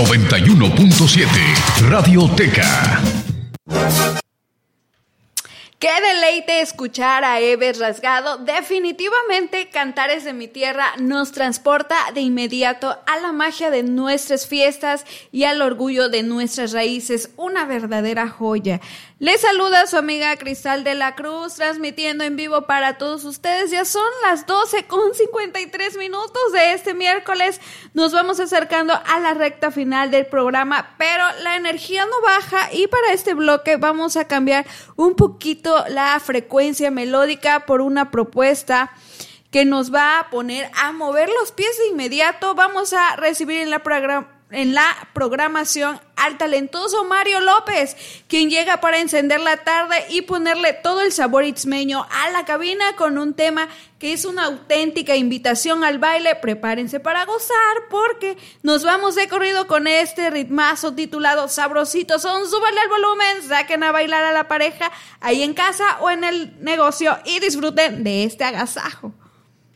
91.7 Radioteca. Qué deleite escuchar a Heber Rasgado. Definitivamente Cantares de mi Tierra nos transporta de inmediato a la magia de nuestras fiestas y al orgullo de nuestras raíces. Una verdadera joya. Les saluda su amiga Cristal de la Cruz, transmitiendo en vivo para todos ustedes. Ya son las 12:53 de este miércoles. Nos vamos acercando a la recta final del programa, pero la energía no baja y para este bloque vamos a cambiar un poquito la frecuencia melódica por una propuesta que nos va a poner a mover los pies de inmediato. Vamos a recibir en la programación al talentoso Mario López, quien llega para encender la tarde y ponerle todo el sabor itzmeño a la cabina con un tema que es una auténtica invitación al baile. Prepárense para gozar porque nos vamos de corrido con este ritmazo titulado Sabrosito Son. Súbanle al volumen, saquen a bailar a la pareja ahí en casa o en el negocio y disfruten de este agasajo.